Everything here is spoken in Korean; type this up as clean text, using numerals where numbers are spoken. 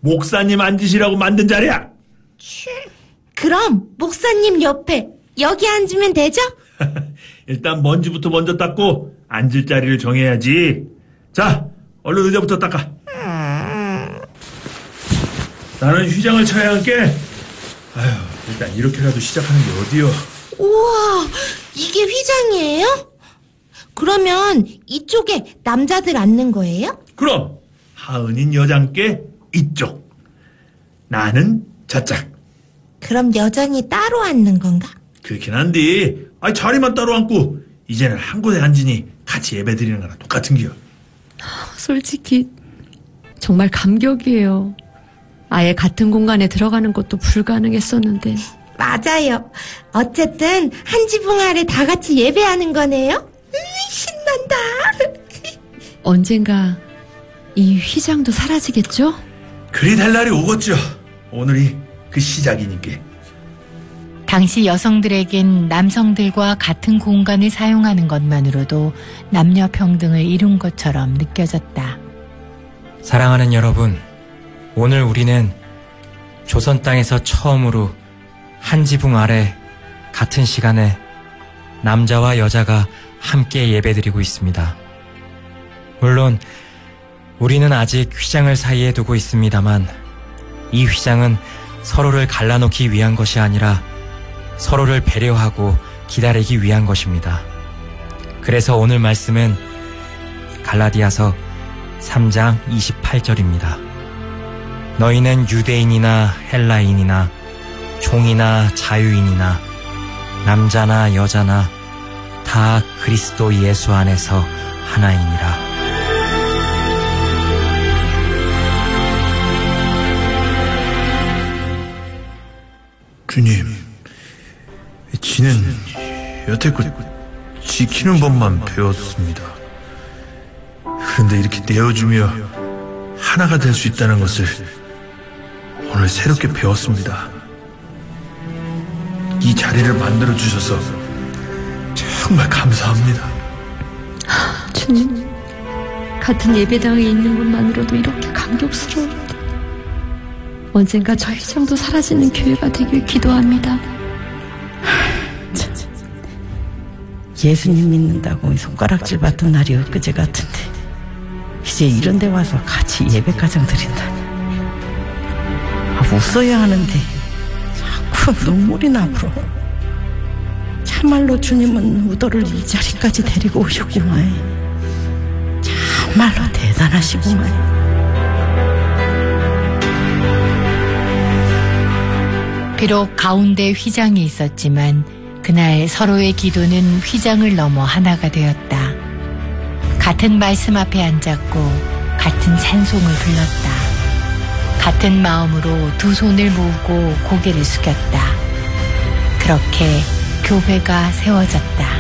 목사님 앉으시라고 만든 자리야. 그럼 목사님 옆에 여기 앉으면 되죠? 일단 먼지부터 먼저 닦고 앉을 자리를 정해야지. 자, 얼른 의자부터 닦아. 나는 휘장을 쳐야 할게. 아휴, 일단 이렇게라도 시작하는 게 어디요. 우와, 이게 휘장이에요? 그러면 이쪽에 남자들 앉는 거예요? 그럼 하은인 여장께 이쪽, 나는 저짝. 그럼 여장이 따로 앉는 건가? 그렇긴 한데 자리만 따로 앉고 이제는 한 곳에 앉으니 같이 예배 드리는 거랑 똑같은 기요. 솔직히 정말 감격이에요. 아예 같은 공간에 들어가는 것도 불가능했었는데. 맞아요. 어쨌든 한 지붕 아래 다 같이 예배하는 거네요. 신난다. 언젠가 이 휘장도 사라지겠죠? 그리 될 날이 오겠죠. 오늘이 그 시작이니까. 당시 여성들에겐 남성들과 같은 공간을 사용하는 것만으로도 남녀 평등을 이룬 것처럼 느껴졌다. 사랑하는 여러분, 오늘 우리는 조선 땅에서 처음으로 한 지붕 아래 같은 시간에 남자와 여자가 함께 예배드리고 있습니다. 물론 우리는 아직 휘장을 사이에 두고 있습니다만 이 휘장은 서로를 갈라놓기 위한 것이 아니라 서로를 배려하고 기다리기 위한 것입니다. 그래서 오늘 말씀은 갈라디아서 3장 28절입니다. 너희는 유대인이나 헬라인이나 종이나 자유인이나 남자나 여자나 다 그리스도 예수 안에서 하나이니라. 주님, 지는 여태껏 지키는 법만 배웠습니다. 그런데 이렇게 내어주며 하나가 될 수 있다는 것을 오늘 새롭게 배웠습니다. 이 자리를 만들어주셔서 정말 감사합니다. 주님, 같은 예배당에 있는 것만으로도 이렇게 감격스러운데 언젠가 저 휘장도 사라지는 교회가 되길 기도합니다. 예수님 믿는다고 손가락질 받던 날이 엊그제 같은데 이제 이런 데 와서 같이 예배가정 드린다니. 웃어야 하는데 자꾸 눈물이 나불어. 참말로 주님은 우도를 이 자리까지 데리고 오셨구만. 참말로 대단하시구만. 비록 가운데 휘장이 있었지만 그날 서로의 기도는 휘장을 넘어 하나가 되었다. 같은 말씀 앞에 앉았고 같은 찬송을 불렀다. 같은 마음으로 두 손을 모으고 고개를 숙였다. 그렇게 교회가 세워졌다.